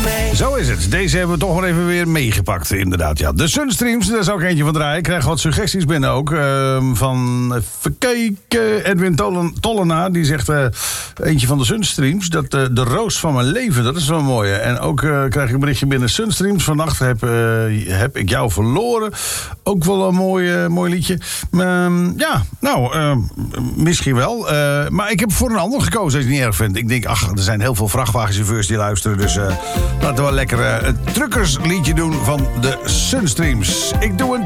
mee. Zo is het. Deze hebben we toch maar even weer meegepakt, inderdaad. Ja. De Sunstreams, daar is ook eentje van draaien. Ik krijg wat suggesties binnen ook. Van, even kijken, Edwin Tollenaar. Die zegt, eentje van de Sunstreams. Dat de roos van mijn leven, dat is wel mooi. En ook krijg ik een berichtje binnen Sunstreams. Vannacht heb ik jou verloren. Ook wel een mooi liedje. Misschien wel. Maar ik heb voor een ander gekozen, als je het niet erg vindt. Ik denk, er zijn heel veel vrachtwagenchauffeurs die luisteren. Dus laten we lekker een truckersliedje doen van de Sunstreams. Ik doe een